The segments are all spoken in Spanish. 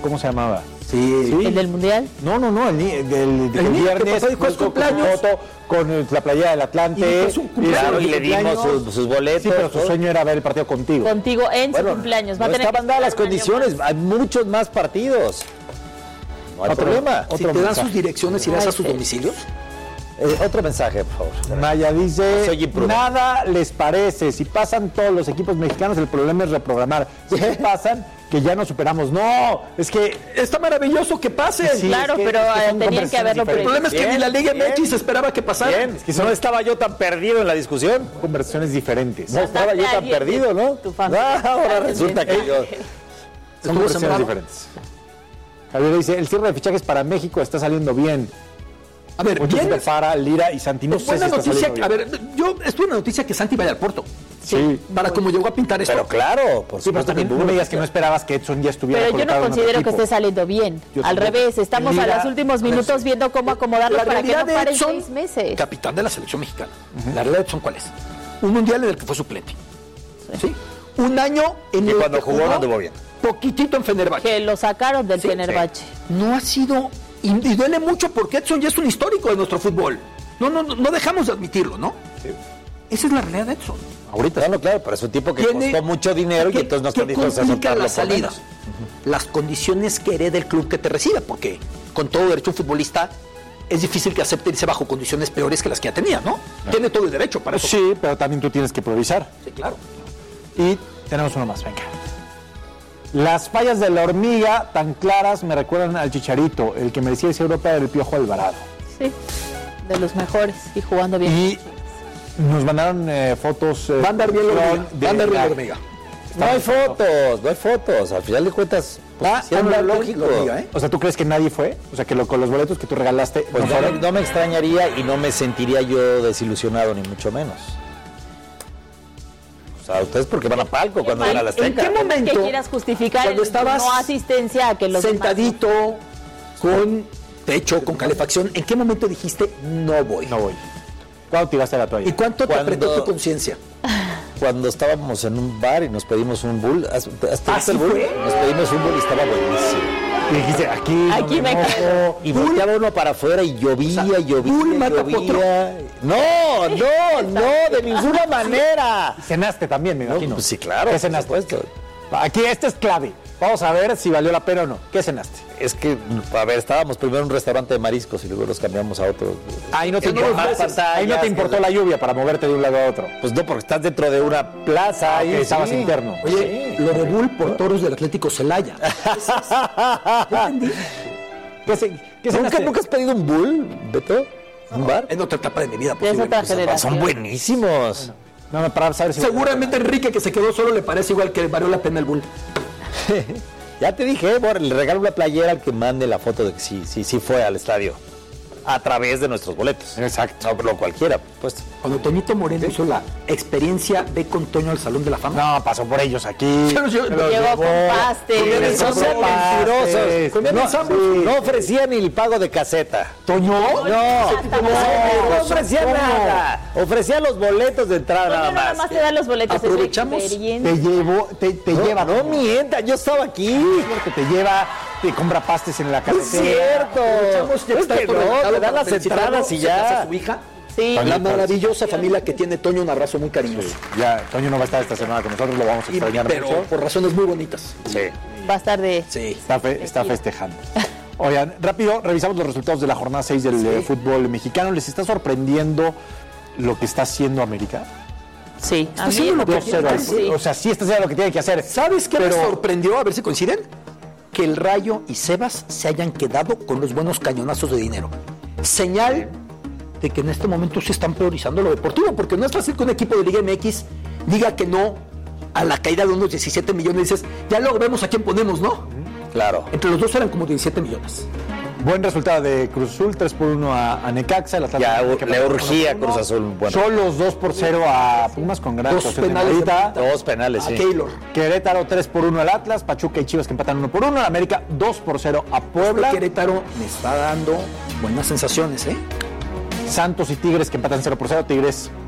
¿cómo se llamaba? Sí. ¿El del Mundial? No, el viernes dijo es cumpleaños. Foto con la playera del Atlante. Y le dimos sus boletos. Sí, pero su sueño era ver el partido contigo. Contigo en su cumpleaños. Va a tener estaban dadas las condiciones, hay muchos más partidos. No hay problema. Si te dan sus direcciones, ¿irás a sus domicilios? Otro mensaje, por favor. Maya dice, nada les parece. Si pasan todos los equipos mexicanos, el problema es reprogramar. Si pasan, que ya nos superamos. No, es que está maravilloso que pasen. Sí, claro, pero tenían que haberlo. El problema es que ni la Liga MX esperaba que pasara. Es que no estaba yo tan perdido en la discusión. Conversaciones diferentes. No estaba yo tan perdido, ¿no? Ahora resulta que yo... Son conversaciones diferentes. Javier dice, el cierre de fichajes para México está saliendo bien. A ver, bien para Lira y Santi. No sé si noticia. A ver, yo estuve una noticia que Santi vaya al Porto. Sí. Para como llegó a pintar esto. Pero claro, por sí, pero también no me digas que no esperabas que Edson ya estuviera. Pero yo no considero que esté saliendo bien. Al revés, estamos a los últimos minutos viendo cómo acomodarlo para que no paren 6 meses. Capitán de la selección mexicana. La realidad de Edson, ¿cuál es? Un mundial en el que fue suplente. ¿Sí? Un año en el cuando jugó no anduvo bien. Poquitito en Fenerbahce. Que lo sacaron del Fenerbahce. No ha sido... Y duele mucho porque Edson ya es un histórico de nuestro fútbol. No dejamos de admitirlo, ¿no? Sí. Esa es la realidad de Edson. Ahorita, no, claro, pero es un tipo que costó mucho dinero y entonces no están dispuestos a soltarlo la salida. Las condiciones que hereda el club que te reciba, porque con todo derecho un futbolista es difícil que acepte irse bajo condiciones peores que las que ya tenía, ¿no? Tiene todo el derecho para eso. Sí, pero también tú tienes que improvisar. Sí, claro. Y tenemos uno más, venga. Las fallas de la hormiga tan claras me recuerdan al Chicharito, el que merecía irse a Europa del Piojo Alvarado. Sí, de los mejores y jugando bien. Y nos mandaron fotos. Va a andar bien la hormiga. No hay fotos. Al final de cuentas, siendo lógico. O sea, ¿tú crees que nadie fue? O sea, que con los boletos que tú regalaste... Pues no me extrañaría y no me sentiría yo desilusionado, ni mucho menos. O sea, ustedes porque van a palco cuando van a las ¿En qué momento? Que quieras justificar cuando estabas no asistencia a que los sentadito, demás... con techo, con calefacción, ¿en qué momento dijiste no voy? No voy. ¿Cuándo tiraste la toalla? ¿Y cuánto te apretó tu conciencia? Cuando estábamos en un bar y nos pedimos un bull. ¿Has el bull? Fue? Nos pedimos un bull y estaba buenísimo. Y dijiste, aquí me cago. Y volteaba uno para afuera y llovía, o sea, llovía. No, de ninguna manera. Cenaste también, me imagino. Pues sí, claro. ¿Qué cenaste? Aquí esto es clave. Vamos a ver si valió la pena o no. ¿Qué cenaste? Es que, a ver, estábamos primero en un restaurante de mariscos y luego nos cambiamos a otro. Ahí no te importó la lluvia para moverte de un lado a otro. Pues no, porque estás dentro de una plaza y estabas interno. Oye, lo de Bull por toros del Atlético Celaya. ¿Ya entendí? ¿Nunca has pedido un bull, Beto? ¿Un bar? En otra etapa de mi vida. Es otra generación. Son buenísimos. No, para saber si seguramente Enrique, que se quedó solo, le parece igual que valió la pena el bull. Ya te dije, le regalo una playera al que mande la foto de que sí fue al estadio. A través de nuestros boletos. Exacto. No, pero cualquiera, pues. Cuando Toñito Moreno hizo la experiencia de con Toño al Salón de la Fama. No, pasó por ellos aquí. Llegó con pastes. No sean mentirosos. No ofrecía ni el pago de caseta. ¿Toño? No ofrecía nada. Ofrecía los boletos de entrada nada más. Nada más te dan los boletos. Aprovechamos. Te lleva. No mienta, yo estaba aquí. Te lleva, te compra pastes en la carretera. Es cierto. Es que no, te dan las entradas y ya. A su hija. Sí. La maravillosa familia que tiene Toño, un abrazo muy cariñoso. Ya, Toño no va a estar esta semana con nosotros, lo vamos a extrañar pero mucho. Por razones muy bonitas. Sí. Va a estar de... Sí. Está festejando. Oigan, rápido, revisamos los resultados de la jornada 6 del fútbol mexicano. ¿Les está sorprendiendo lo que está haciendo América? Sí. Está haciendo lo que sí. O sea, sí está haciendo lo que tiene que hacer. ¿Sabes qué me sorprendió? A ver si coinciden. Que el Rayo y Sebas se hayan quedado con los buenos cañonazos de dinero. Señal de que en este momento se están priorizando lo deportivo, porque no es fácil que un equipo de Liga MX diga que no a la caída de unos 17 millones. Dices, ya luego vemos a quién ponemos, ¿no? Claro. Entre los dos eran como 17 millones. Buen resultado de Cruz Azul, 3-1 a Necaxa. Ya le urgía Cruz Azul. Bueno. Solos 2-0 a Pumas con gran actuación de Dos penales, sí. Keylor. Querétaro 3-1 al Atlas, Pachuca y Chivas que empatan 1-1, América 2-0 a Puebla. Querétaro me está dando buenas sensaciones, ¿eh? Santos y Tigres que empatan 0-0, Tigres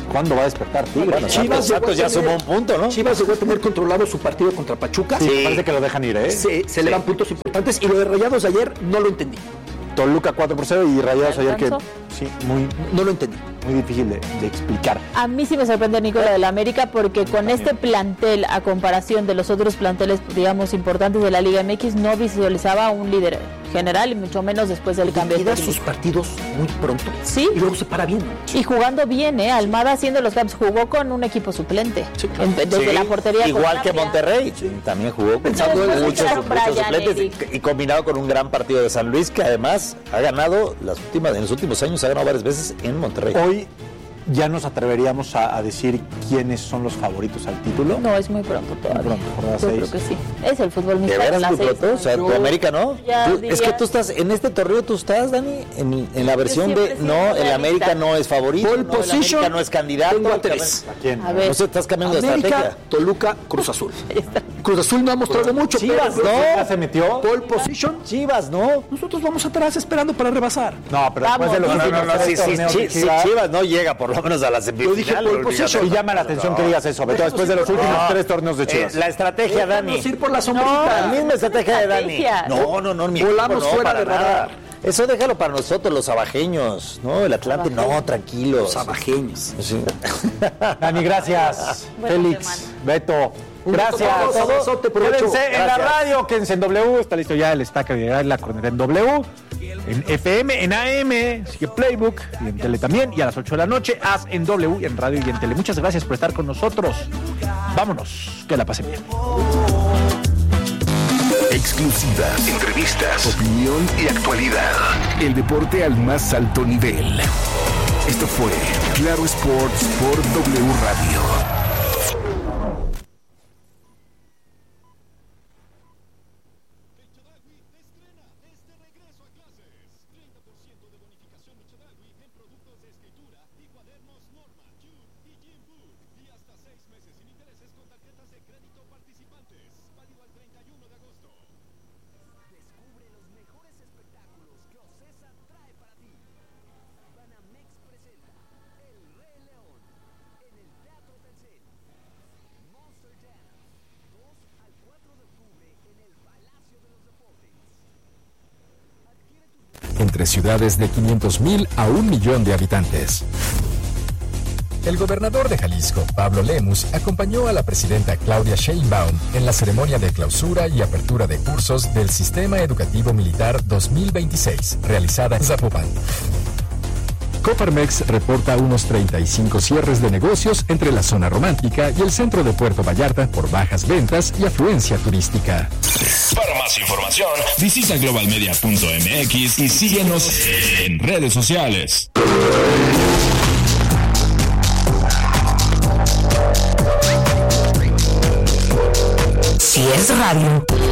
¿Cuándo va a despertar Tigres? Bueno, Santos ya sumó un punto, ¿no? Chivas llegó a tener controlado su partido contra Pachuca. Sí, parece que lo dejan ir, ¿eh? Se le dan puntos importantes y lo de Rayados de ayer no lo entendí. Toluca 4-0 y Rayados ayer que sí, no lo entendí. Muy difícil de explicar. A mí sí me sorprende Nicola del América porque con este plantel, a comparación de los otros planteles, digamos, importantes de la Liga MX, no visualizaba un líder general y mucho menos después del cambio. Y da sus partidos muy pronto. Sí. Y luego se para bien. Y jugando bien, Almada haciendo los cambios, jugó con un equipo suplente. Sí, claro. Desde la portería. Igual que Monterrey, también jugó pensando en muchos suplentes y combinado con un gran partido de San Luis que además ha ganado en los últimos años ha ganado varias veces en Monterrey. Hoy ya nos atreveríamos a decir quiénes son los favoritos al título. No, es muy pronto todavía. Yo creo que sí. Es el fútbol mexicano. ¿De veras muy pronto? O sea, tu América, ¿no? Es que tú estás, en este torneo tú estás, Dani, en la versión de, no, el América no es favorito, Pole position, el América no es candidato. Tengo a 3. ¿A quién? A ver. No sé, estás cambiando América, de estrategia. Toluca, Cruz Azul. Cruz Azul no ha mostrado mucho. Chivas, pero ¿no? ¿Se metió? Pole position. Chivas, ¿no? Nosotros vamos atrás esperando para rebasar. No, pero después de los Chivas no llega por lo menos a la semifinal. Y llama la atención que digas eso, Beto, después de los últimos 3 torneos de Chivas. La estrategia, Dani. Ir por la sombrita. La misma estrategia de Dani. No, volamos fuera de radar. Eso déjalo para nosotros, los abajeños, ¿no? El Atlante, no, tranquilos. Los abajeños. Sí. Dani, gracias. Félix, Beto. Gracias. Quédense en la radio, quédense en W. Está listo ya el stack de la corneta en W. En FM, en AM, sigue Playbook y en Tele también. Y a las 8 de la noche, haz en W y en radio y en Tele. Muchas gracias por estar con nosotros. Vámonos, que la pasen bien. Exclusivas, entrevistas, opinión y actualidad. El deporte al más alto nivel. Esto fue Claro Sports por W Radio. Entre ciudades de 500,000 a 1,000,000 de habitantes. El gobernador de Jalisco, Pablo Lemus, acompañó a la presidenta Claudia Sheinbaum en la ceremonia de clausura y apertura de cursos del Sistema Educativo Militar 2026, realizada en Zapopan. Coparmex reporta unos 35 cierres de negocios entre la zona romántica y el centro de Puerto Vallarta por bajas ventas y afluencia turística. Para más información, visita globalmedia.mx y síguenos en redes sociales. Si es radio,